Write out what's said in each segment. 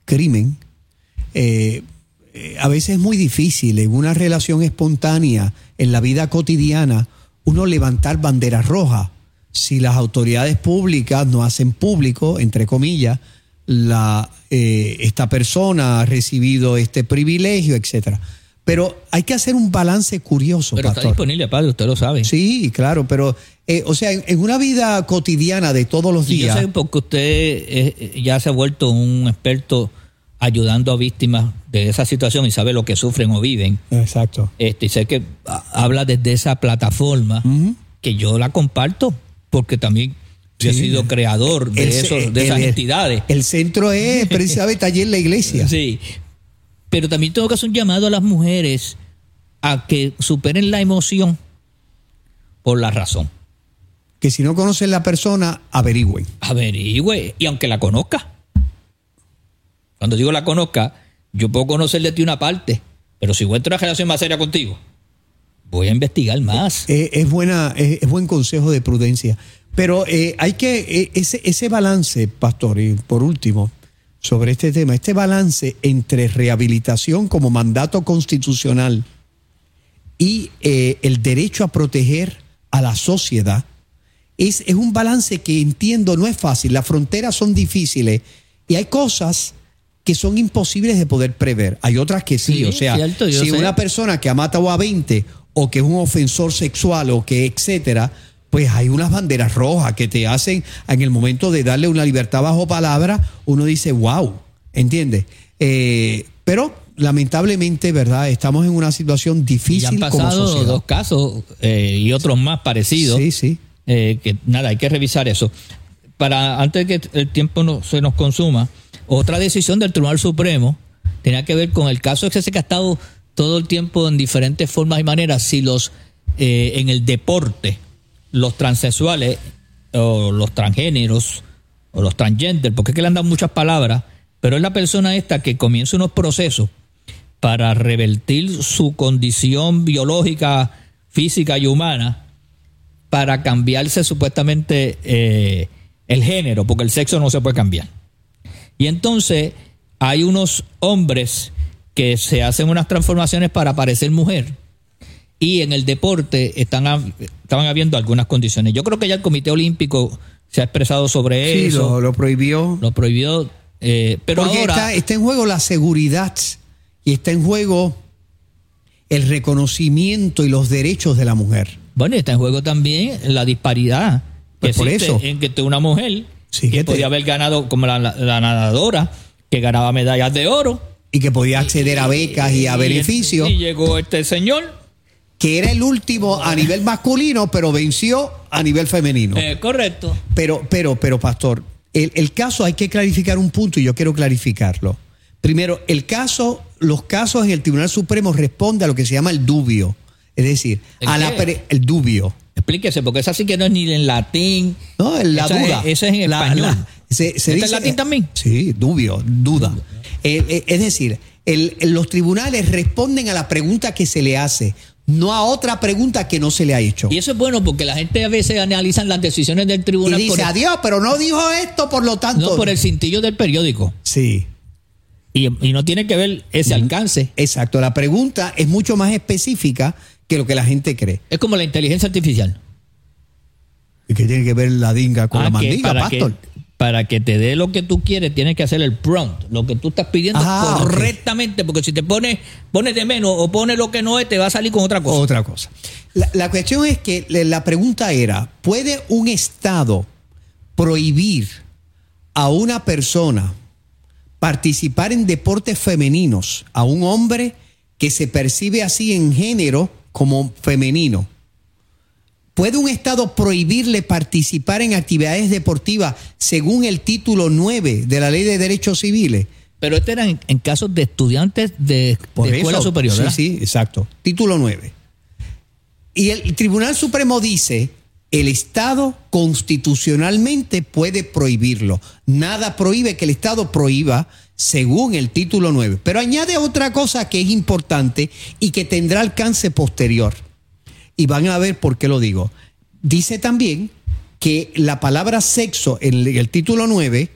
crimen, a veces es muy difícil en una relación espontánea, en la vida cotidiana, uno levantar banderas rojas. Si las autoridades públicas no hacen público, entre comillas, esta persona ha recibido este privilegio, etcétera. Pero hay que hacer un balance curioso, pero pastor. Está disponible, padre, usted lo sabe. Sí, claro, pero o sea, en una vida cotidiana de todos los días. Yo sé porque usted ya se ha vuelto un experto ayudando a víctimas de esa situación y sabe lo que sufren o viven. Exacto. Y sé que habla desde esa plataforma, que yo la comparto porque también he sido creador de esas entidades. El centro es precisamente allí en la iglesia. Sí, pero también tengo que hacer un llamado a las mujeres a que superen la emoción por la razón. Que si no conocen la persona, averigüen. Averigüe, y aunque la conozca. Cuando digo la conozca, yo puedo conocer de ti una parte, pero si encuentro una relación más seria contigo, voy a investigar más. Es buen consejo de prudencia. Pero hay que, ese balance, pastor, y por último, sobre este tema, este balance entre rehabilitación como mandato constitucional y el derecho a proteger a la sociedad, es un balance que entiendo no es fácil. Las fronteras son difíciles y hay cosas que son imposibles de poder prever. Hay otras que sí. O sea, cierto, si una persona que ha matado a 20 o que es un ofensor sexual o que etcétera, pues hay unas banderas rojas que te hacen en el momento de darle una libertad bajo palabra, uno dice wow, ¿entiendes? Pero lamentablemente, ¿verdad? Estamos en una situación difícil como sociedad. Ya han pasado 2 casos y otros más parecidos. Sí. Que nada, hay que revisar eso. Antes de que el tiempo se nos consuma, otra decisión del Tribunal Supremo tenía que ver con el caso ese que ha estado todo el tiempo en diferentes formas y maneras, si en el deporte los transexuales o los transgéneros o los transgender, porque es que le han dado muchas palabras, pero es la persona esta que comienza unos procesos para revertir su condición biológica, física y humana, para cambiarse supuestamente el género, porque el sexo no se puede cambiar. Y entonces hay unos hombres que se hacen unas transformaciones para parecer mujer, y en el deporte estaban habiendo algunas condiciones. Yo creo que ya el Comité Olímpico se ha expresado sobre eso. Sí, lo prohibió. Lo prohibió, pero porque ahora está en juego la seguridad y está en juego el reconocimiento y los derechos de la mujer. Bueno, está en juego también la disparidad pues que por existe eso. en que una mujer sí, que podía haber ganado, como la nadadora, que ganaba medallas de oro. Y que podía acceder a becas y a beneficios. Y llegó este señor, que era el último a nivel masculino, pero venció a nivel femenino. Correcto. Pero pastor, el caso hay que clarificar un punto y yo quiero clarificarlo. Primero, los casos en el Tribunal Supremo responden a lo que se llama el dubio. Es decir, el dubio. Explíquese, porque esa sí que no es ni en latín. No, es la duda. Esa es en español. ¿Se dice en latín también? Sí, duda. Es decir, los tribunales responden a la pregunta que se le hace, no a otra pregunta que no se le ha hecho. Y eso es bueno porque la gente a veces analiza las decisiones del tribunal. Y dice, adiós, pero no dijo esto, por lo tanto. No, por el cintillo del periódico. Sí. Y no tiene que ver ese alcance. Exacto, la pregunta es mucho más específica que lo que la gente cree. Es como la inteligencia artificial. ¿Y qué tiene que ver la dinga con la mandiga, pastor? Para que te dé lo que tú quieres, tienes que hacer el prompt, lo que tú estás pidiendo correctamente, porque si te pones de menos o pones lo que no es, te va a salir con otra cosa. Otra cosa. La cuestión es que la pregunta era, ¿puede un Estado prohibir a una persona participar en deportes femeninos, a un hombre que se percibe así en género como femenino? ¿Puede un Estado prohibirle participar en actividades deportivas según el título 9 de la Ley de Derechos Civiles? Pero este era en casos de estudiantes de escuela superior, ¿verdad? Sí, exacto. Título 9. Y el Tribunal Supremo dice, el Estado constitucionalmente puede prohibirlo. Nada prohíbe que el Estado prohíba según el título 9. Pero añade otra cosa que es importante y que tendrá alcance posterior. Y van a ver por qué lo digo. Dice también que la palabra sexo en el título 9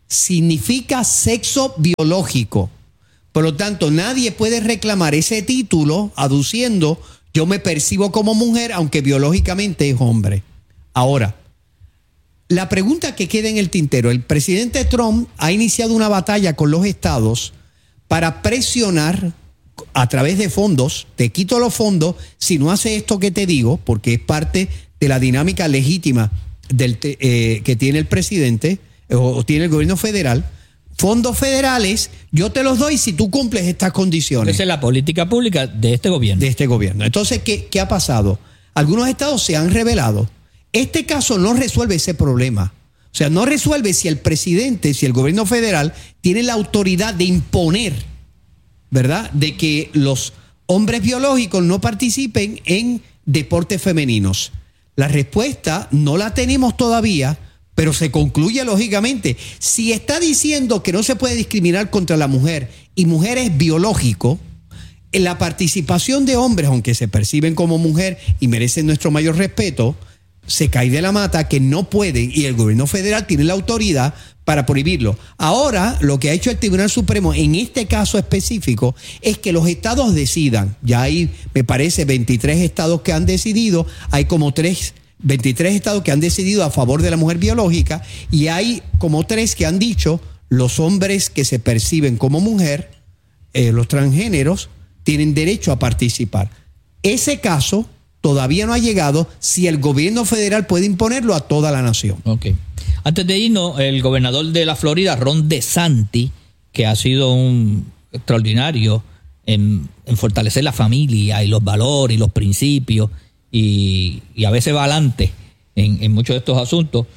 significa sexo biológico. Por lo tanto, nadie puede reclamar ese título aduciendo yo me percibo como mujer aunque biológicamente es hombre. Ahora, la pregunta que queda en el tintero, el presidente Trump ha iniciado una batalla con los estados para presionar a través de fondos, te quito los fondos si no hace esto que te digo, porque es parte de la dinámica legítima que tiene el presidente o tiene el gobierno federal. Fondos federales, yo te los doy si tú cumples estas condiciones. Esa es la política pública de este gobierno. De este gobierno. Entonces, ¿qué ha pasado? Algunos estados se han rebelado. Este caso no resuelve ese problema. O sea, no resuelve si el presidente, si el gobierno federal tiene la autoridad de imponer, ¿verdad?, de que los hombres biológicos no participen en deportes femeninos. La respuesta no la tenemos todavía, pero se concluye lógicamente. Si está diciendo que no se puede discriminar contra la mujer y mujer es biológico, en la participación de hombres, aunque se perciben como mujer y merecen nuestro mayor respeto, se cae de la mata que no pueden y el gobierno federal tiene la autoridad para prohibirlo. Ahora, lo que ha hecho el Tribunal Supremo en este caso específico es que los estados decidan. Ya hay, me parece, 23 estados que han decidido, hay como 23 estados que han decidido a favor de la mujer biológica y hay como 3 que han dicho los hombres que se perciben como mujer, los transgéneros, tienen derecho a participar. Ese caso todavía no ha llegado si el gobierno federal puede imponerlo a toda la nación. Ok. Antes de irnos, el gobernador de la Florida, Ron DeSantis, que ha sido un extraordinario en fortalecer la familia y los valores y los principios y a veces va adelante en muchos de estos asuntos,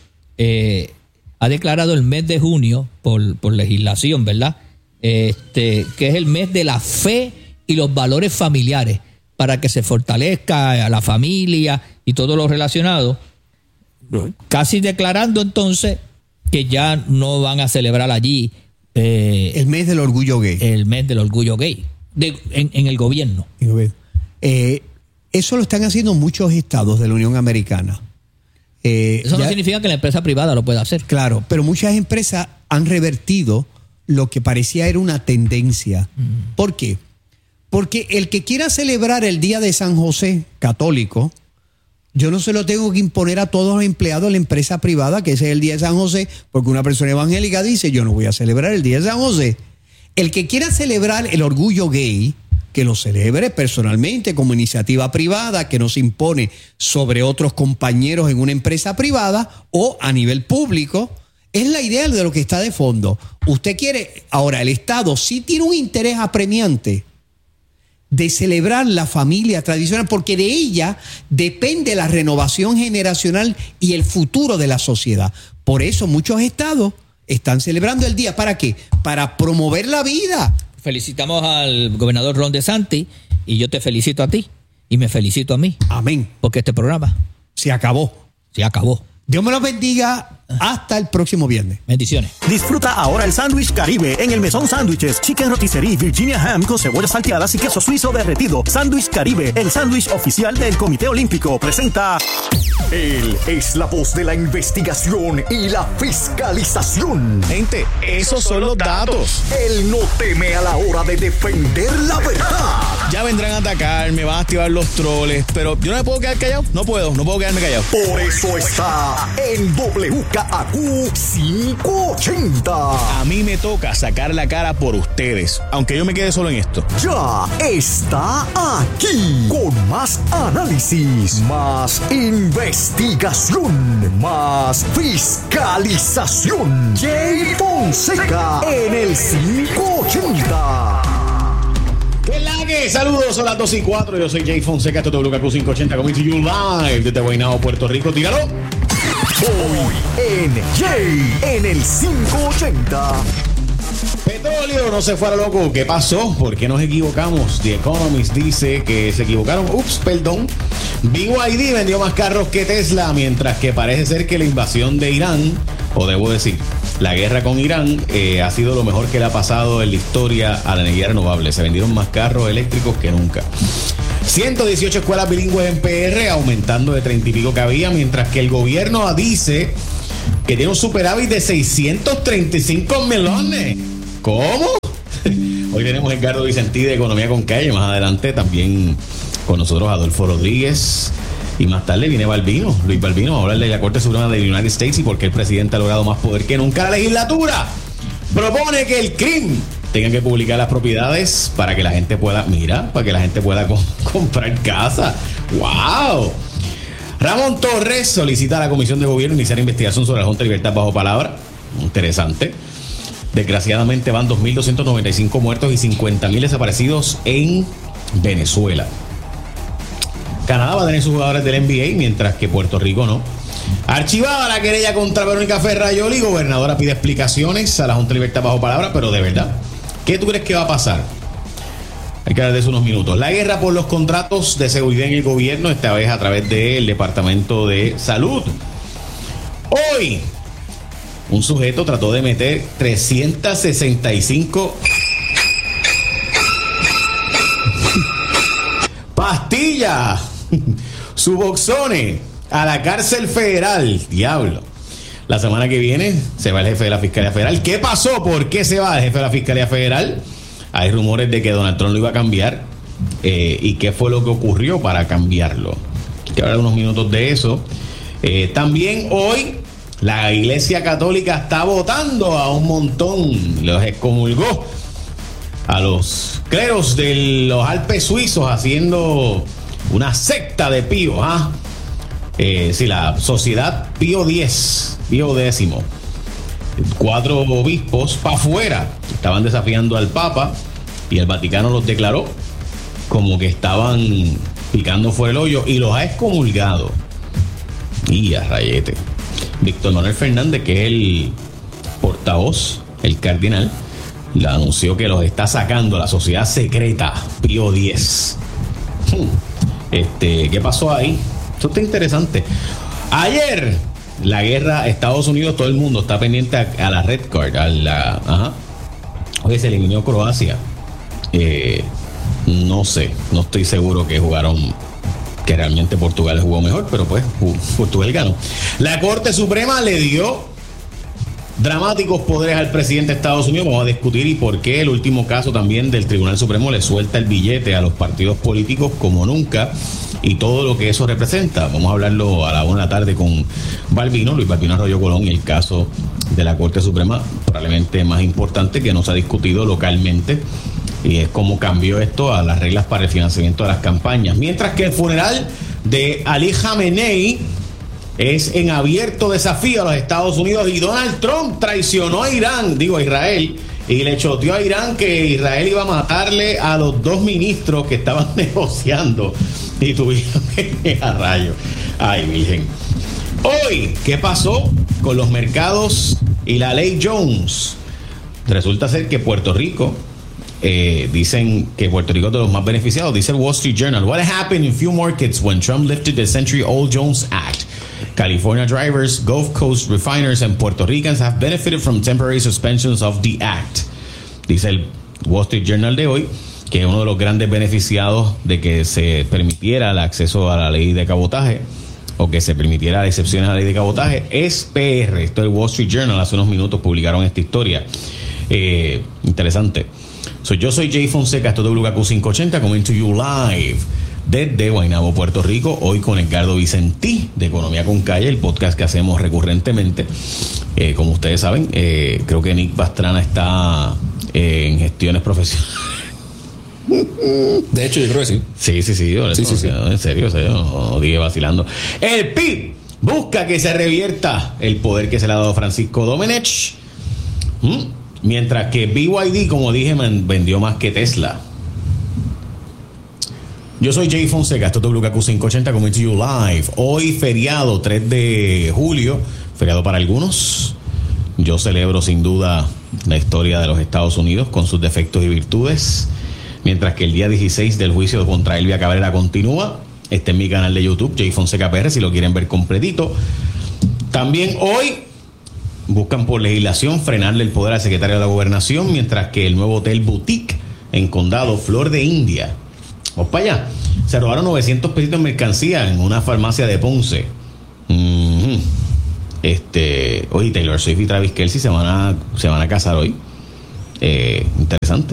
ha declarado el mes de junio por legislación, ¿verdad?, que es el mes de la fe y los valores familiares, para que se fortalezca a la familia y todo lo relacionado, casi declarando entonces que ya no van a celebrar allí el mes del orgullo gay. El mes del orgullo gay en el gobierno. Eso lo están haciendo muchos estados de la Unión Americana. Eso no significa que la empresa privada lo pueda hacer. Claro, pero muchas empresas han revertido lo que parecía era una tendencia. ¿Por qué? Porque el que quiera celebrar el Día de San José católico, yo no se lo tengo que imponer a todos los empleados de la empresa privada que ese es el Día de San José, porque una persona evangélica dice, yo no voy a celebrar el Día de San José. El que quiera celebrar el orgullo gay, que lo celebre personalmente como iniciativa privada, que no se impone sobre otros compañeros en una empresa privada o a nivel público. Es la idea de lo que está de fondo. Usted quiere, ahora el Estado sí tiene un interés apremiante de celebrar la familia tradicional, porque de ella depende la renovación generacional y el futuro de la sociedad. Por eso muchos estados están celebrando el día. ¿Para qué? Para promover la vida. Felicitamos al gobernador Ron DeSantis y yo te felicito a ti y me felicito a mí. Amén. Porque este programa se acabó. Se acabó. Dios me los bendiga. Hasta el próximo viernes. Bendiciones. Disfruta ahora el sándwich Caribe en el Mesón Sándwiches. Chicken rotisserie Virginia Ham con cebollas salteadas y queso suizo derretido. Sándwich Caribe, el sándwich oficial del Comité Olímpico. Presenta... Él es la voz de la investigación y la fiscalización. Gente, esos son los datos. Él no teme a la hora de defender la verdad. Ya vendrán a atacarme, van a activar los troles, pero yo no me puedo quedar callado. No puedo quedarme callado. Por eso está en WKAQ 580. A mí me toca sacar la cara por ustedes, aunque yo me quede solo en esto. Ya está aquí con más análisis, más investigación, más fiscalización. Jay Fonseca en el 580. ¿Qué la que? Saludos, son las 2:04. Yo soy Jay Fonseca, esto es WKQ 580, coming to you live desde Guaynabo, Puerto Rico. Tíralo. Hoy en Jay en el 580. Petróleo no se fuera loco. ¿Qué pasó? ¿Por qué nos equivocamos? The Economist dice que se equivocaron. BYD vendió más carros que Tesla, mientras que parece ser que la invasión de Irán, o debo decir, la guerra con Irán, ha sido lo mejor que le ha pasado en la historia a la energía renovable. Se vendieron más carros eléctricos que nunca. 118 escuelas bilingües en PR, aumentando de 30 y pico que había, mientras que el gobierno dice que tiene un superávit de 635 millones. ¿Cómo? Hoy tenemos a Edgardo Vicentí de Economía con Calle. Más adelante también con nosotros Adolfo Rodríguez. Y más tarde viene Luis Balbino, a hablar de la Corte Suprema de United States y por qué el presidente ha logrado más poder que nunca. La legislatura propone que el CRIM tenga que publicar las propiedades para que la gente pueda, comprar casa. ¡Wow! Ramón Torres solicita a la Comisión de Gobierno iniciar investigación sobre la Junta de Libertad bajo palabra. Interesante. Desgraciadamente van 2.295 muertos y 50.000 desaparecidos en Venezuela. Canadá va a tener sus jugadores del NBA, mientras que Puerto Rico no. Archivada la querella contra Verónica Ferrayoli. Gobernadora pide explicaciones a la Junta de Libertad bajo palabra, pero de verdad, ¿qué tú crees que va a pasar? Hay que hablar de eso unos minutos. La guerra por los contratos de seguridad en el gobierno, esta vez a través del Departamento de Salud. Hoy, un sujeto trató de meter 365 pastillas, Suboxone, a la cárcel federal. Diablo. La semana que viene se va el jefe de la Fiscalía Federal. ¿Qué pasó? ¿Por qué se va el jefe de la Fiscalía Federal? Hay rumores de que Donald Trump lo iba a cambiar. ¿Y qué fue lo que ocurrió para cambiarlo? Hay que hablar unos minutos de eso. También hoy la Iglesia Católica está votando a un montón. Los excomulgó a los cleros de los Alpes suizos haciendo una secta de Pío. Sí, la Sociedad Pío X, Pío X. 4 obispos para afuera estaban desafiando al Papa y el Vaticano los declaró como que estaban picando fuera el hoyo y los ha excomulgado. Y a rayete. Víctor Manuel Fernández, que es el portavoz, el cardenal, le anunció que los está sacando la sociedad secreta Pío X. ¿Qué pasó ahí? Esto está interesante. Ayer, la guerra Estados Unidos, todo el mundo está pendiente a la red card, Oye, se eliminó Croacia. No sé, no estoy seguro que jugaron, que realmente Portugal jugó mejor, pero pues Portugal ganó. La Corte Suprema le dio dramáticos poderes al presidente de Estados Unidos. Vamos a discutir y por qué el último caso también del Tribunal Supremo le suelta el billete a los partidos políticos como nunca y todo lo que eso representa. Vamos a hablarlo a la 1 de la tarde con Luis Balbino Arroyo Colón, y el caso de la Corte Suprema probablemente más importante que no se ha discutido localmente, y es cómo cambió esto a las reglas para el financiamiento de las campañas. Mientras que el funeral de Ali Khamenei es en abierto desafío a los Estados Unidos, y Donald Trump traicionó a Israel, y le choteó a Irán que Israel iba a matarle a los 2 ministros que estaban negociando, y tuvieron que a rayo. Ay, virgen. Hoy, ¿qué pasó con los mercados y la ley Jones? Resulta ser que Puerto Rico, dicen que Puerto Rico es de los más beneficiados. Dice el Wall Street Journal: What happened in few markets when Trump lifted the century-old Jones Act? California drivers, Gulf Coast refiners, and Puerto Ricans have benefited from temporary suspensions of the act. Dice el Wall Street Journal de hoy que uno de los grandes beneficiados de que se permitiera el acceso a la ley de cabotaje, o que se permitiera excepciones a la ley de cabotaje, es PR. Esto es el Wall Street Journal. Hace unos minutos publicaron esta historia. Interesante. Yo soy Jay Fonseca, esto es WKQ 580, coming to you live desde Guaynabo, Puerto Rico. Hoy con Edgardo Vicentí de Economía con Calle, el podcast que hacemos recurrentemente. Como ustedes saben, creo que Nick Pastrana está en gestiones profesionales. De hecho, yo creo que sí. Sí. En serio, no diga vacilando. El PIB busca que se revierta el poder que se le ha dado Francisco Domenech. Mientras que BYD, como dije, vendió más que Tesla. Yo soy Jay Fonseca, esto es WKQ 580, coming to you live. Hoy feriado, 3 de julio, feriado para algunos. Yo celebro sin duda la historia de los Estados Unidos con sus defectos y virtudes. Mientras que el día 16 del juicio contra Elvia Cabrera continúa. Este es mi canal de YouTube, Jay Fonseca PR, si lo quieren ver completito. También hoy buscan por legislación frenarle el poder al secretario de la Gobernación, mientras que el nuevo hotel boutique en Condado, Flor de India, vamos para allá, se robaron 900 pesitos en mercancía en una farmacia de Ponce. Oye, Taylor Swift y Travis Kelce se van a casar hoy. Interesante.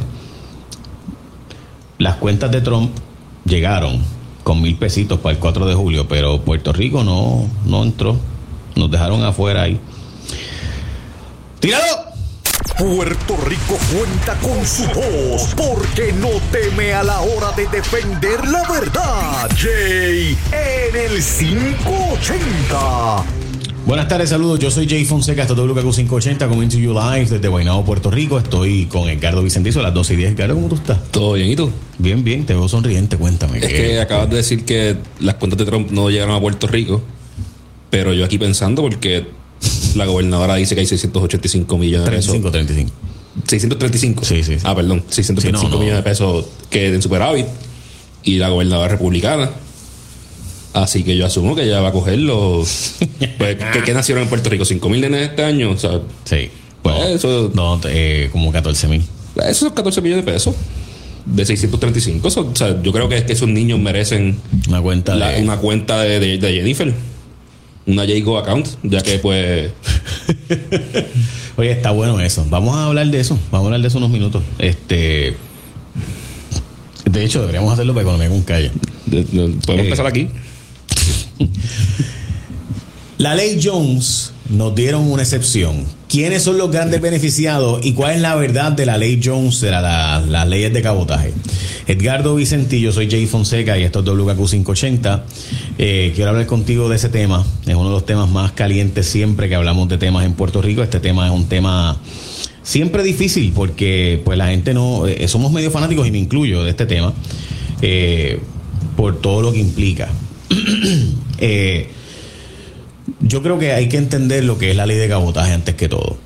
Las cuentas de Trump llegaron con $1,000 para el 4 de julio, pero Puerto Rico no entró. Nos dejaron afuera ahí. ¡Tíralo! Puerto Rico cuenta con su voz porque no teme a la hora de defender la verdad. Jay en el 580. Buenas tardes, saludos. Yo soy Jay Fonseca, esto es WKQ 580, coming to you live desde Guaynabo, Puerto Rico. Estoy con Edgardo Vicentizo a las 2:10. Edgardo, ¿cómo tú estás? Todo bien, ¿y tú? Bien, te veo sonriente, cuéntame. Es que acabas de decir que las cuentas de Trump no llegaron a Puerto Rico, pero yo aquí pensando porque la gobernadora dice que hay 685 millones de pesos. 35. 635. Sí. Ah, perdón, 635 millones de pesos que en superávit y la gobernadora republicana. Así que yo asumo que ella va a coger los... Pues, ¿qué nacieron en Puerto Rico? 5,000 nenes este año. O sea, sí. Pues eso... Como 14,000. Esos son 14 millones de pesos. De 635. O sea, yo creo que esos niños merecen... Una cuenta de Jennifer. Una Jago account. Ya que pues... Oye, está bueno eso. Vamos a hablar de eso. Unos minutos. De hecho, deberíamos hacerlo para cuando me haga un calle. Podemos empezar aquí. La ley Jones nos dieron una excepción. ¿Quiénes son los grandes beneficiados y cuál es la verdad de la ley Jones de las leyes de cabotaje? Edgardo Vicentillo, soy Jay Fonseca y esto es WKQ 580. Quiero hablar contigo de ese tema. Es uno de los temas más calientes siempre que hablamos de temas en Puerto Rico. Este tema es un tema siempre difícil porque pues la gente no... somos medio fanáticos y me incluyo de este tema por todo lo que implica. Yo creo que hay que entender lo que es la ley de cabotaje antes que todo.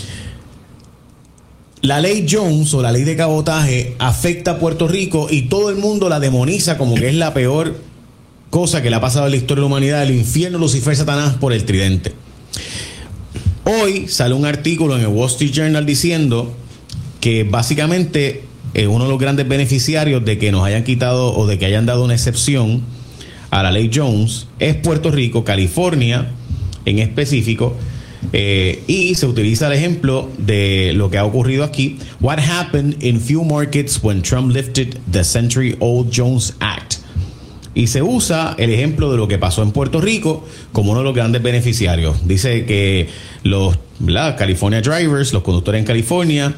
La ley Jones o la ley de cabotaje afecta a Puerto Rico y todo el mundo la demoniza como que es la peor cosa que le ha pasado en la historia de la humanidad, el infierno, Lucifer, Satanás por el tridente. Hoy sale un artículo en el Wall Street Journal diciendo que básicamente uno de los grandes beneficiarios de que nos hayan quitado o de que hayan dado una excepción a la ley Jones es Puerto Rico, California en específico, y se utiliza el ejemplo de lo que ha ocurrido aquí. What happened in few markets when Trump lifted the century-old Jones Act? Y se usa el ejemplo de lo que pasó en Puerto Rico como uno de los grandes beneficiarios. Dice que los California Drivers, los conductores en California,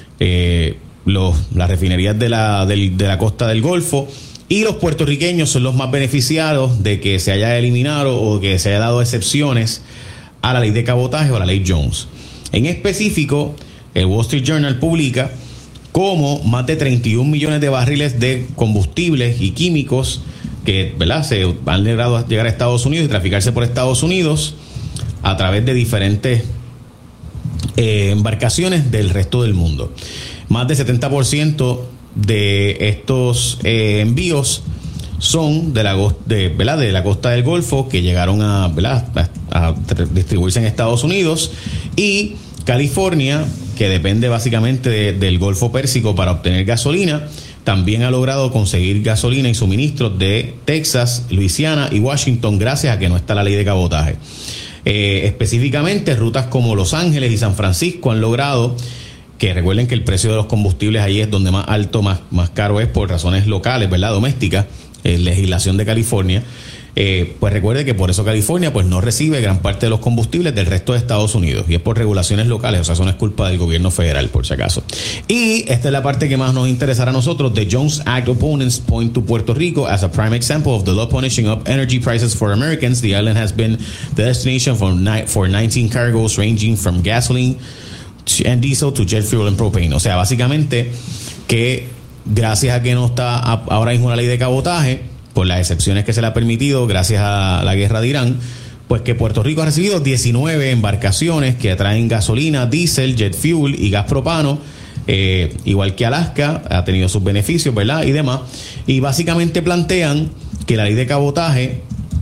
las refinerías de la costa del Golfo y los puertorriqueños son los más beneficiados de que se haya eliminado o que se haya dado excepciones a la ley de cabotaje o a la ley Jones. En específico, el Wall Street Journal publica cómo más de 31 millones de barriles de combustibles y químicos que se han logrado llegar a Estados Unidos y traficarse por Estados Unidos a través de diferentes embarcaciones del resto del mundo. Más del 70% de estos envíos son de la costa del Golfo que llegaron a distribuirse en Estados Unidos, y California, que depende básicamente del Golfo Pérsico para obtener gasolina, también ha logrado conseguir gasolina y suministros de Texas, Luisiana y Washington gracias a que no está la ley de cabotaje. Específicamente rutas como Los Ángeles y San Francisco han logrado que, recuerden que el precio de los combustibles ahí es donde más alto, más caro es por razones locales, domésticas, legislación de California. Pues recuerde que por eso California pues no recibe gran parte de los combustibles del resto de Estados Unidos, y es por regulaciones locales, o sea, eso no es culpa del gobierno federal, por si acaso. Y esta es la parte que más nos interesará a nosotros. The Jones Act opponents point to Puerto Rico as a prime example of the law punishing up energy prices for Americans. The island has been the destination for 19 cargoes ranging from gasoline and diesel to jet fuel and propane. O sea, básicamente que gracias a que no está ahora mismo la ley de cabotaje, por las excepciones que se le ha permitido gracias a la guerra de Irán, pues que Puerto Rico ha recibido 19 embarcaciones que traen gasolina, diésel, jet fuel y gas propano, igual que Alaska ha tenido sus beneficios, y demás. Y básicamente plantean que la ley de cabotaje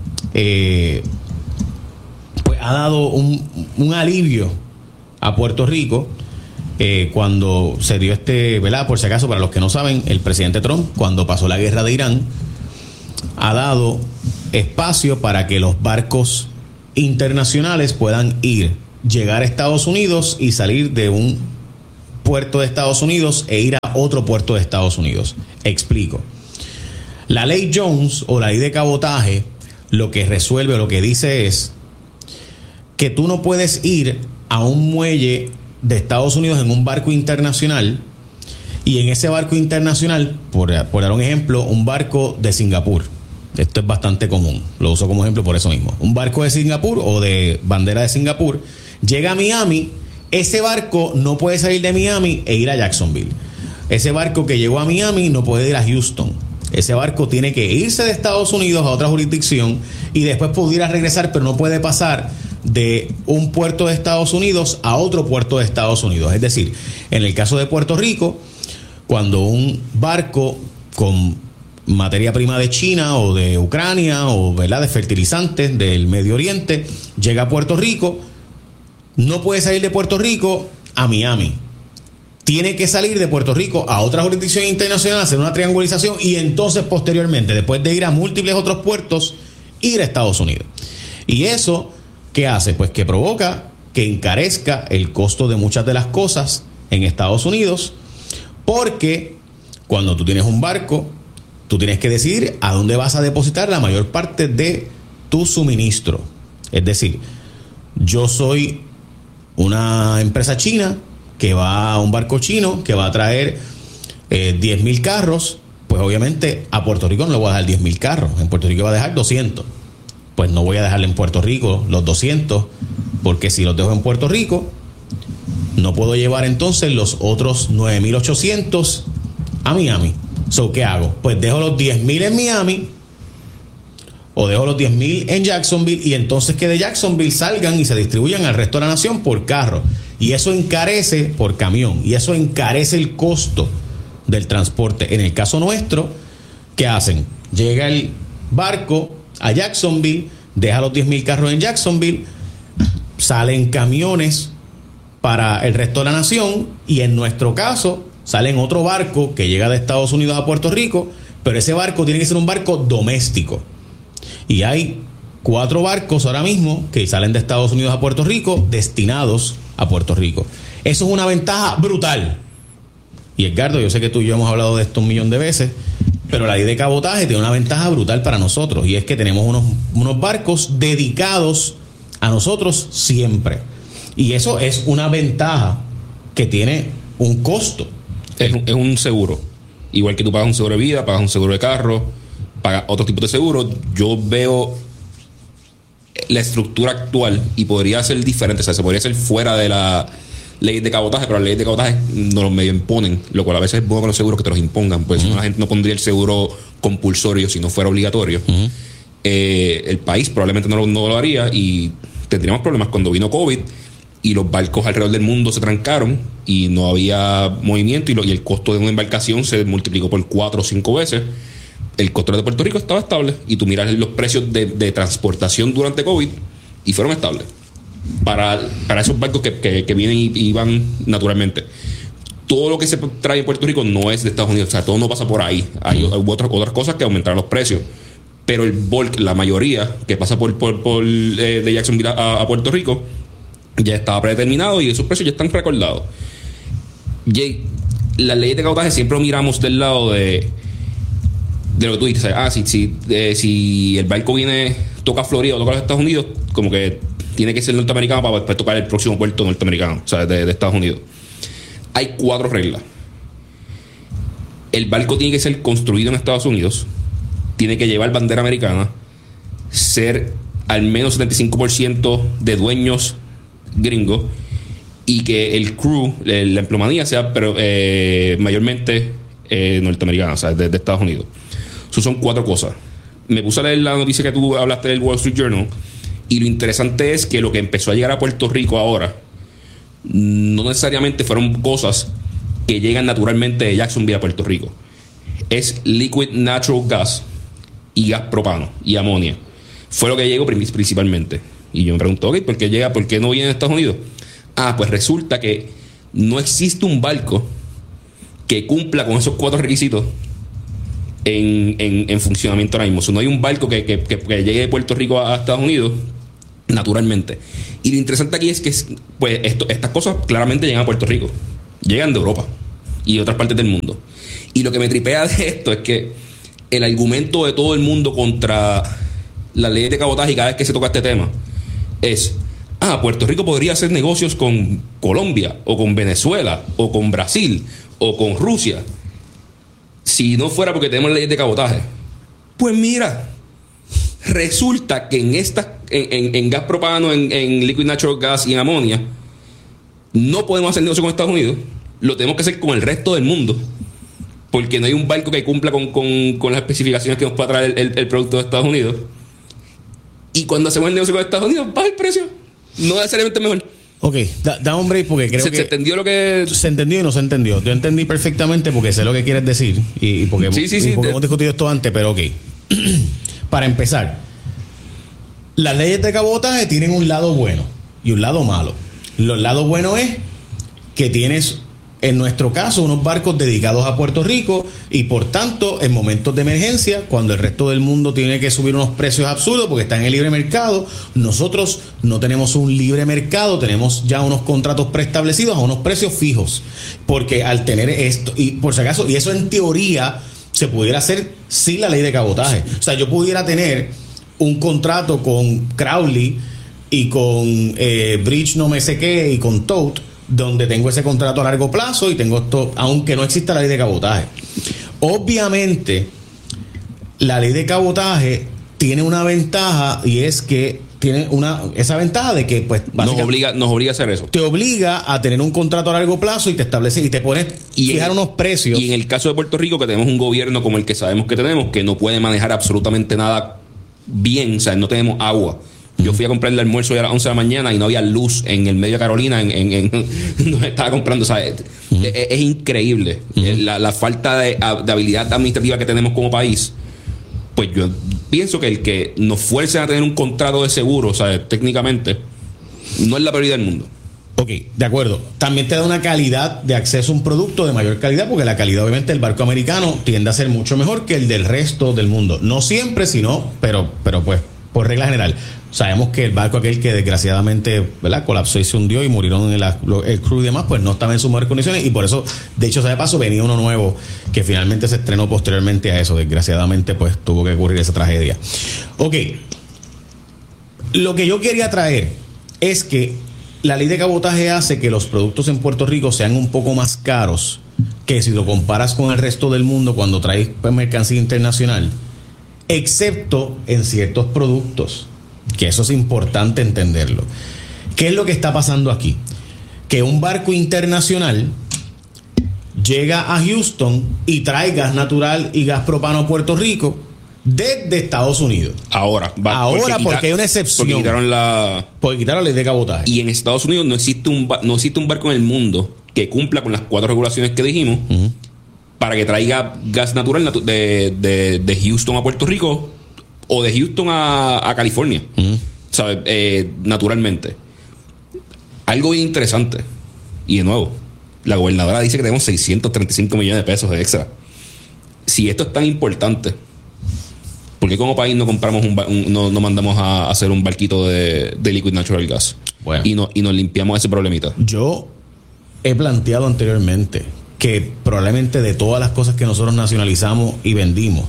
pues ha dado un alivio a Puerto Rico cuando se dio por si acaso, para los que no saben, el presidente Trump, cuando pasó la guerra de Irán, ha dado espacio para que los barcos internacionales puedan llegar a Estados Unidos y salir de un puerto de Estados Unidos e ir a otro puerto de Estados Unidos. Explico. La ley Jones o la ley de cabotaje lo que resuelve o lo que dice es que tú no puedes ir a un muelle de Estados Unidos en un barco internacional y en ese barco internacional, por dar un ejemplo, un barco de Singapur. Esto es bastante común, lo uso como ejemplo por eso mismo. Un barco de Singapur o de bandera de Singapur llega a Miami, ese barco no puede salir de Miami e ir a Jacksonville. Ese barco que llegó a Miami no puede ir a Houston. Ese barco tiene que irse de Estados Unidos a otra jurisdicción y después pudiera regresar, pero no puede pasar de un puerto de Estados Unidos a otro puerto de Estados Unidos. Es decir, en el caso de Puerto Rico, cuando un barco con materia prima de China o de Ucrania o, ¿verdad?, de fertilizantes del Medio Oriente llega a Puerto Rico, no puede salir de Puerto Rico a Miami. Tiene que salir de Puerto Rico a otra jurisdicción internacional, hacer una triangulización y entonces posteriormente, después de ir a múltiples otros puertos, ir a Estados Unidos. Y eso, ¿qué hace? Pues que provoca que encarezca el costo de muchas de las cosas en Estados Unidos, porque cuando tú tienes un barco, tú tienes que decidir a dónde vas a depositar la mayor parte de tu suministro. Es decir, yo soy una empresa china que va a un barco chino que va a traer 10,000 carros, pues obviamente a Puerto Rico no le voy a dejar 10,000 carros. En Puerto Rico va a dejar 200. Pues no voy a dejarle en Puerto Rico los 200, porque si los dejo en Puerto Rico, no puedo llevar entonces los otros 9,800 a Miami. So, ¿qué hago? Pues dejo los 10,000 en Miami o dejo los 10,000 en Jacksonville y entonces que de Jacksonville salgan y se distribuyan al resto de la nación por carro. Y eso encarece por camión. Y eso encarece el costo del transporte. En el caso nuestro, ¿qué hacen? Llega el barco a Jacksonville, deja los 10,000 carros en Jacksonville, salen camiones para el resto de la nación y en nuestro caso salen otro barco que llega de Estados Unidos a Puerto Rico, pero ese barco tiene que ser un barco doméstico. Y hay 4 barcos ahora mismo que salen de Estados Unidos a Puerto Rico destinados a Puerto Rico. Eso es una ventaja brutal. Y Edgardo, yo sé que tú y yo hemos hablado de esto 1,000,000 de veces, pero la ley de cabotaje tiene una ventaja brutal para nosotros y es que tenemos unos barcos dedicados a nosotros siempre. Y eso es una ventaja que tiene un costo. Es un seguro. Igual que tú pagas un seguro de vida, pagas un seguro de carro, pagas otro tipo de seguro. Yo veo la estructura actual y podría ser diferente. O sea, se podría hacer fuera de la ley de cabotaje, pero la ley de cabotaje nos los medio imponen, lo cual a veces es bueno con los seguros que te los impongan, pues si no la gente no pondría el seguro compulsorio si no fuera obligatorio. El país probablemente no lo haría y tendríamos problemas cuando vino COVID y los barcos alrededor del mundo se trancaron y no había movimiento y el costo de una embarcación se multiplicó por 4 o 5 veces. El costo de Puerto Rico estaba estable y tú miras los precios de transportación durante COVID y fueron estables para esos barcos que vienen y van naturalmente. Todo lo que se trae en Puerto Rico no es de Estados Unidos, o sea, todo no pasa por ahí. Hay otras cosas que aumentaron los precios, pero el bulk, la mayoría que pasa por de Jacksonville a Puerto Rico ya estaba predeterminado y esos precios ya están recordados. La ley de cabotaje siempre lo miramos del lado de lo que tú dices. Si el barco toca Florida o toca los Estados Unidos, como que tiene que ser norteamericano para después tocar el próximo puerto norteamericano, o sea, de Estados Unidos. Hay 4 reglas. El barco tiene que ser construido en Estados Unidos, tiene que llevar bandera americana, ser al menos 75% de dueños gringos y que el crew, la empleomanía sea mayormente norteamericana, o sea, de Estados Unidos. Eso son 4 cosas. Me puse a leer la noticia que tú hablaste del Wall Street Journal y lo interesante es que lo que empezó a llegar a Puerto Rico ahora no necesariamente fueron cosas que llegan naturalmente de Jacksonville a Puerto Rico. Es liquid natural gas y gas propano y amonia. Fue lo que llegó principalmente. Y yo me pregunto, ¿por qué no viene de Estados Unidos? Pues resulta que no existe un barco que cumpla con esos 4 requisitos en funcionamiento ahora mismo. O sea, no hay un barco que llegue de Puerto Rico a Estados Unidos, naturalmente. Y lo interesante aquí es que pues estas cosas claramente llegan a Puerto Rico, llegan de Europa y de otras partes del mundo. Y lo que me tripea de esto es que el argumento de todo el mundo contra la ley de cabotaje, y cada vez que se toca este tema, es: Puerto Rico podría hacer negocios con Colombia, o con Venezuela, o con Brasil, o con Rusia, si no fuera porque tenemos leyes de cabotaje. Pues mira, resulta que en gas propano, en liquid natural gas y en amonia, no podemos hacer negocio con Estados Unidos. Lo tenemos que hacer con el resto del mundo, porque no hay un barco que cumpla con las especificaciones que nos pueda traer el producto de Estados Unidos. Y cuando hacemos el negocio con Estados Unidos, baja el precio. No necesariamente mejor. Ok, da un break porque creo que... ¿Se entendió lo que...? Se entendió y no se entendió. Yo entendí perfectamente porque sé lo que quieres decir y porque, porque hemos discutido esto antes, pero ok. Para empezar, las leyes de cabotaje tienen un lado bueno y un lado malo. El lado bueno es que tienes, en nuestro caso, unos barcos dedicados a Puerto Rico y por tanto, en momentos de emergencia, cuando el resto del mundo tiene que subir unos precios absurdos porque está en el libre mercado, nosotros no tenemos un libre mercado, tenemos ya unos contratos preestablecidos a unos precios fijos. Porque al tener esto, y por si acaso, y eso en teoría se pudiera hacer sin la ley de cabotaje. O sea, yo pudiera tener un contrato con Crowley y con Bridge no me sé qué y con Tote, donde tengo ese contrato a largo plazo y tengo esto, aunque no exista la ley de cabotaje. Obviamente, la ley de cabotaje tiene una ventaja y es que tiene esa ventaja de que pues nos obliga a hacer eso. Te obliga a tener un contrato a largo plazo y te establece y te pones fijar unos precios. Y en el caso de Puerto Rico, que tenemos un gobierno como el que sabemos que tenemos, que no puede manejar absolutamente nada bien, o sea, no tenemos agua. Yo fui a comprar el almuerzo a las 11 de la mañana y no había luz en el medio de Carolina, donde estaba comprando. O sea, es increíble la falta de habilidad administrativa que tenemos como país. Pues yo pienso que el que nos fuercen a tener un contrato de seguro, o sea, técnicamente, no es la prioridad del mundo. Ok, de acuerdo. También te da una calidad de acceso a un producto de mayor calidad, porque la calidad, obviamente, del barco americano tiende a ser mucho mejor que el del resto del mundo. No siempre, sino, pero pues, por regla general. Sabemos que el barco aquel que desgraciadamente, ¿verdad?, colapsó y se hundió y murieron el crew y demás, pues no estaba en sus mejores condiciones, y por eso, de hecho, de paso, venía uno nuevo que finalmente se estrenó posteriormente a eso. Desgraciadamente, pues tuvo que ocurrir esa tragedia. Ok, lo que yo quería traer es que la ley de cabotaje hace que los productos en Puerto Rico sean un poco más caros que si lo comparas con el resto del mundo cuando traes mercancía internacional, excepto en ciertos productos. Que eso es importante entenderlo. ¿Qué es lo que está pasando aquí? Que un barco internacional llega a Houston y trae gas natural y gas propano a Puerto Rico desde Estados Unidos. Ahora, porque hay una excepción. Porque quitaron la ley de cabotaje. Y en Estados Unidos no existe un barco en el mundo que cumpla con las 4 regulaciones que dijimos para que traiga gas natural de Houston a Puerto Rico o de Houston a California, ¿sabes? Naturalmente. Algo bien interesante. Y de nuevo, la gobernadora dice que tenemos 635 millones de pesos de extra. Si esto es tan importante, ¿por qué como país no compramos no mandamos a hacer un barquito de liquid natural gas? Bueno. Y nos limpiamos ese problemita? Yo he planteado anteriormente que probablemente de todas las cosas que nosotros nacionalizamos y vendimos,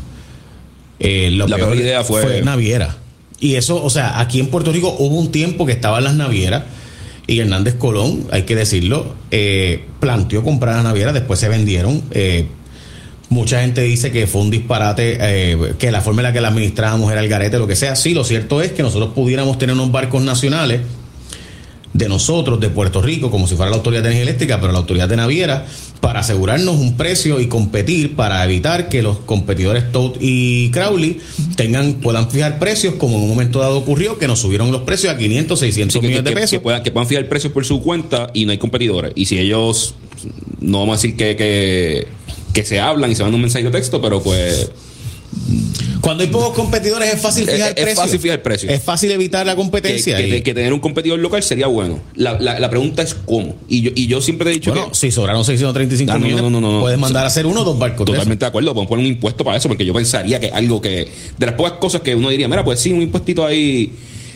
la peor idea fue naviera. Y eso, o sea, aquí en Puerto Rico hubo un tiempo que estaban las navieras y Hernández Colón, hay que decirlo, planteó comprar las navieras, después se vendieron. Mucha gente dice que fue un disparate, que la forma en la que la administrábamos era el garete, lo que sea. Sí, lo cierto es que nosotros pudiéramos tener unos barcos nacionales de nosotros, de Puerto Rico, como si fuera la Autoridad de Energía Eléctrica, pero la Autoridad de Naviera, para asegurarnos un precio y competir, para evitar que los competidores Tote y Crowley puedan fijar precios, como en un momento dado ocurrió, que nos subieron los precios a 500, 600 millones de pesos. Que puedan fijar precios por su cuenta y no hay competidores. Y si ellos, no vamos a decir que se hablan y se mandan un mensaje de texto, pero pues... Cuando hay pocos competidores es fácil fijar precios. Es fácil fijar precios. Es fácil evitar la competencia. Que tener un competidor local sería bueno. La pregunta es cómo. Y yo siempre he dicho si sobraron 635 millones, puedes mandar a hacer 1 o 2 barcos. Totalmente de acuerdo. Podemos poner un impuesto para eso, porque yo pensaría que algo que... De las pocas cosas que uno diría, mira, pues sí, un impuestito ahí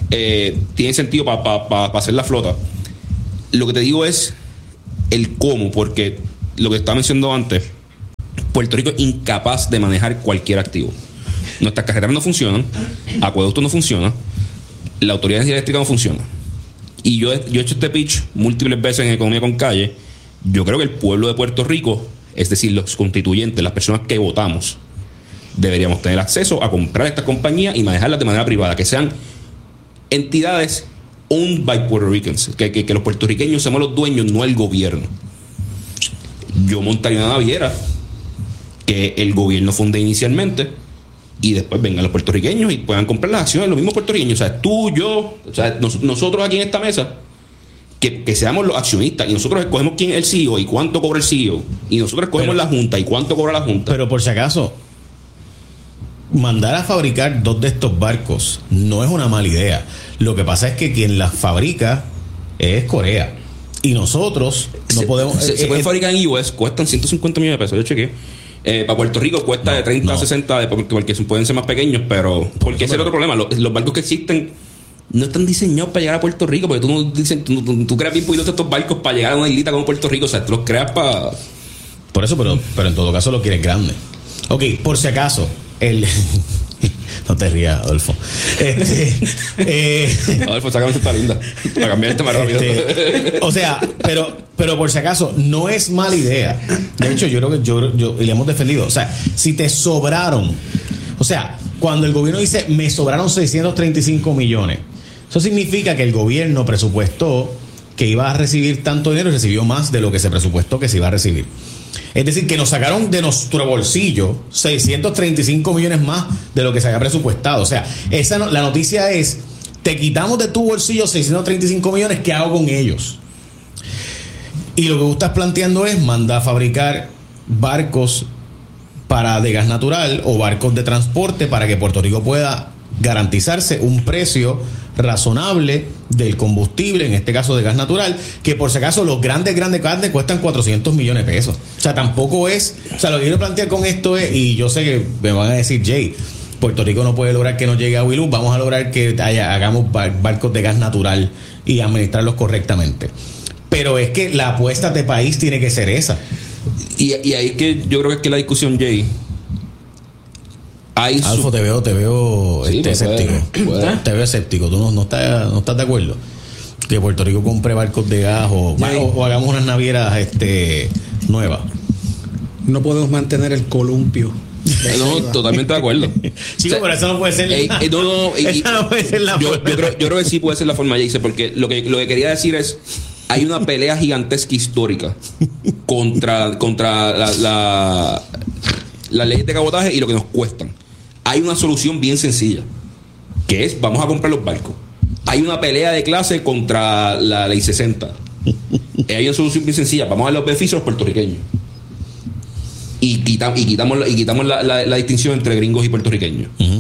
tiene sentido para hacer la flota. Lo que te digo es el cómo, porque lo que estaba mencionando antes, Puerto Rico es incapaz de manejar cualquier activo. Nuestras carreteras no funcionan, acueductos no funcionan, la Autoridad de Energía Eléctrica no funciona. Y yo he hecho este pitch múltiples veces en Economía con Calle. Yo creo que el pueblo de Puerto Rico, es decir, los constituyentes, las personas que votamos, deberíamos tener acceso a comprar estas compañías y manejarlas de manera privada, que sean entidades owned by Puerto Ricans, que los puertorriqueños seamos los dueños, no el gobierno. Yo montaría una naviera que el gobierno funde inicialmente y después vengan los puertorriqueños y puedan comprar las acciones de los mismos puertorriqueños. O sea, tú, yo, o sea, nosotros aquí en esta mesa, que seamos los accionistas y nosotros escogemos quién es el CEO y cuánto cobra el CEO, y nosotros escogemos la Junta y cuánto cobra la Junta. Pero por si acaso, mandar a fabricar 2 de estos barcos no es una mala idea. Lo que pasa es que quien las fabrica es Corea. Y nosotros no podemos... Se pueden fabricar en US, cuestan 150 millones de pesos, yo chequeé. Para Puerto Rico cuesta de 30 a 60, porque pueden ser más pequeños, pero... Porque ese es el otro problema. Los barcos que existen no están diseñados para llegar a Puerto Rico, porque tú creas bien poquitos de estos barcos para llegar a una islita como Puerto Rico. O sea, tú los creas para... Por eso, pero en todo caso lo quieres grande. Ok, por si acaso, no te rías, Adolfo. Adolfo, sácame esta linda. Para cambiar el tema rápido. O sea, pero por si acaso, no es mala idea. De hecho, yo creo que yo le hemos defendido. O sea, si te sobraron, o sea, cuando el gobierno dice me sobraron 635 millones, eso significa que el gobierno presupuestó que iba a recibir tanto dinero y recibió más de lo que se presupuestó que se iba a recibir. Es decir, que nos sacaron de nuestro bolsillo 635 millones más de lo que se había presupuestado. O sea, la noticia es, te quitamos de tu bolsillo 635 millones, ¿qué hago con ellos? Y lo que tú estás planteando es mandar a fabricar barcos de gas natural o barcos de transporte para que Puerto Rico pueda garantizarse un precio razonable del combustible, en este caso de gas natural, que por si acaso los grandes carnes cuestan 400 millones de pesos. O sea, tampoco es... O sea, lo que quiero plantear con esto es, y yo sé que me van a decir, Jay, Puerto Rico no puede lograr que nos llegue a Wilú, vamos a lograr que hagamos barcos de gas natural y administrarlos correctamente. Pero es que la apuesta de país tiene que ser esa. Y ahí es que yo creo que es que la discusión, Jay... Alfo, te veo sí, escéptico. Te veo escéptico. ¿Tú no estás de acuerdo? Que Puerto Rico compre barcos de gas o hagamos unas navieras nuevas. No podemos mantener el columpio. No, totalmente de acuerdo. Chico, pero eso no puede ser. Esa no puede ser la forma. Yo creo que sí puede ser la forma, Jason, porque lo que quería decir es, hay una pelea gigantesca histórica contra la ley de cabotaje y lo que nos cuestan. Hay una solución bien sencilla, que es, vamos a comprar los barcos. Hay una pelea de clase contra la ley 60. Hay una solución bien sencilla, vamos a dar los beneficios a los puertorriqueños. Y quitamos la distinción entre gringos y puertorriqueños. Uh-huh.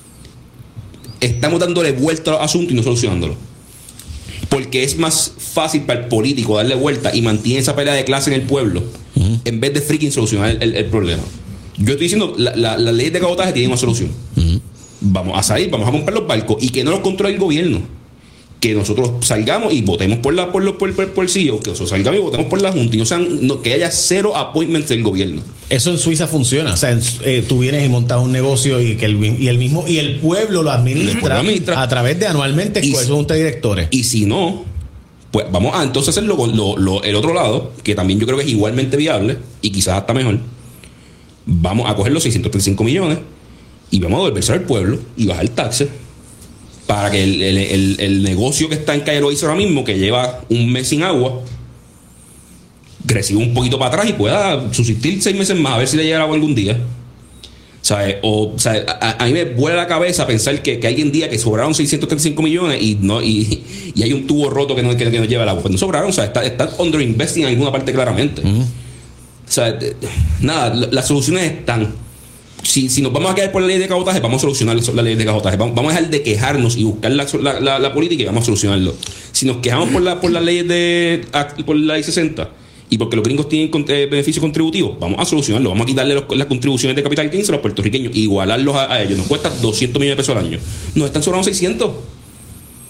Estamos dándole vuelta al asunto y no solucionándolo. Porque es más fácil para el político darle vuelta y mantiene esa pelea de clase en el pueblo, uh-huh, en vez de freaking solucionar el problema. Yo estoy diciendo, la ley de cabotaje tiene una solución. Uh-huh. Vamos a salir, vamos a comprar los barcos y que no los controle el gobierno. Que nosotros salgamos y votemos por el CEO, que nosotros salgamos y votemos por la Junta y que haya 0 appointments del gobierno. Eso en Suiza funciona. O sea, tú vienes y montas un negocio y que el pueblo lo administra a través de anualmente con su junta de directores. Y si no, pues vamos a entonces hacerlo con el otro lado, que también yo creo que es igualmente viable y quizás hasta mejor. Vamos a coger los 635 millones y vamos a devolverse al pueblo y bajar el taxe para que el negocio que está en Calle Loíza ahora mismo, que lleva un mes sin agua, reciba un poquito para atrás y pueda subsistir 6 meses más, a ver si le llega el agua algún día. ¿Sabes? A mí me vuela la cabeza pensar que alguien diga que sobraron 635 millones y hay un tubo roto que no lleva el agua. Pues no sobraron, o sea, está underinvesting en alguna parte claramente. Uh-huh. O sea, nada, las soluciones están. Si nos vamos a quedar por la ley de cabotaje, vamos a solucionar la ley de cabotaje. Vamos a dejar de quejarnos y buscar la política y vamos a solucionarlo. Si nos quejamos por la ley por la ley 60 y porque los gringos tienen beneficios contributivos, vamos a solucionarlo. Vamos a quitarle las contribuciones de capital gains a los puertorriqueños, igualarlos a ellos. Nos cuesta 200 millones de pesos al año. Nos están sobrando 600.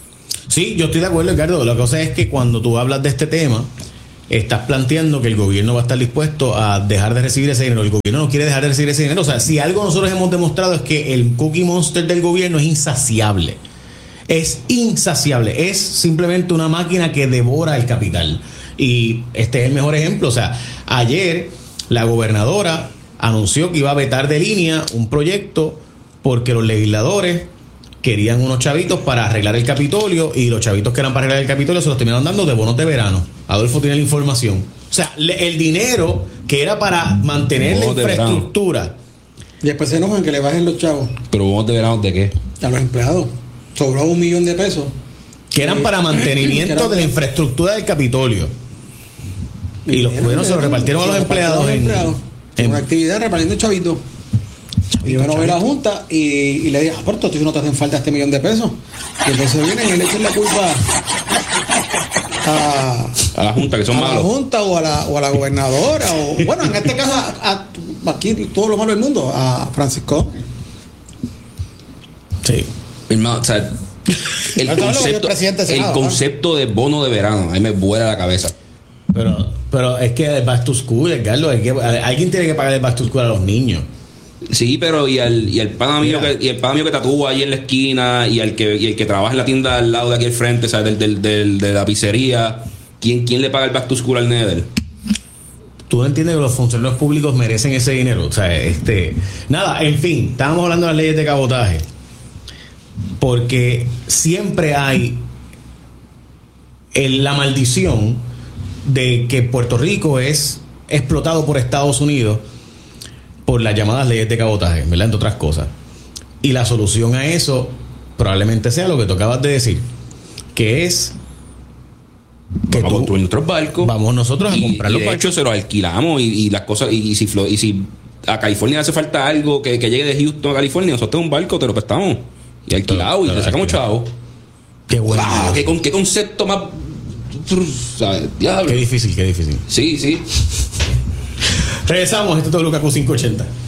Sí, yo estoy de acuerdo, Ricardo. Lo que pasa es que cuando tú hablas de este tema, estás planteando que el gobierno va a estar dispuesto a dejar de recibir ese dinero. El gobierno no quiere dejar de recibir ese dinero. O sea, si algo nosotros hemos demostrado es que el Cookie Monster del gobierno es insaciable. Es insaciable. Es simplemente una máquina que devora el capital. Y este es el mejor ejemplo. O sea, ayer la gobernadora anunció que iba a vetar de línea un proyecto porque los legisladores querían unos chavitos para arreglar el Capitolio, y los chavitos que eran para arreglar el Capitolio se los terminaron dando de bonos de verano. Adolfo tiene la información. O sea, el dinero que era para mantener la infraestructura. Y después se enojan que le bajen los chavos. ¿Pero bonos de verano de qué? A los empleados. Sobró $1 millón de pesos. Que eran para mantenimiento de la infraestructura del Capitolio. Y los gobiernos se los repartieron a los empleados en una actividad repartiendo chavitos. Y yo no vi la junta y le dije, pero tú no te hacen falta $1 millón de pesos. Y entonces vienen y le echan la culpa a la junta, que son malos. A la junta o a la gobernadora, o bueno, en este caso aquí todo lo malo del mundo, a Francisco. Sí. Hermano, o sea, el concepto de bono de verano, a mí me vuela la cabeza. Pero es que el back to school, Carlos, alguien tiene que pagar el back to school a los niños. Sí, pero y el pana mío que tatúa ahí en la esquina, y el que trabaja en la tienda al lado de aquí al frente, ¿sabes? de la pizzería, ¿quién le paga el back to school al neder? Tú no entiendes que los funcionarios públicos merecen ese dinero. O sea, nada, en fin, estábamos hablando de las leyes de cabotaje. Porque siempre hay la maldición de que Puerto Rico es explotado por Estados Unidos por las llamadas leyes de cabotaje, ¿verdad? Entre otras cosas. Y la solución a eso probablemente sea lo que tú acabas de decir, que es que vamos a construir nuestros barcos. Vamos nosotros a comprar los barcos. De hecho, se los alquilamos y las cosas. Y si a California hace falta algo que llegue de Houston a California, nosotros un barco te lo prestamos y alquilado, y le sacamos chavo. Qué bueno. ¿Qué concepto más? ¿Sabes? Diablo. Qué difícil. Sí. Regresamos, esto es todo Lucas con 580.